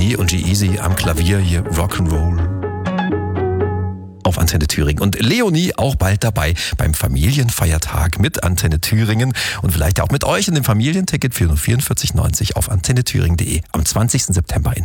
Leonie und G-Eazy am Klavier hier Rock'n'Roll auf Antenne Thüringen. Und Leonie auch bald dabei beim Familienfeiertag mit Antenne Thüringen und vielleicht auch mit euch in dem Familienticket für nur 44,90 auf antennethüringen.de am 20. September in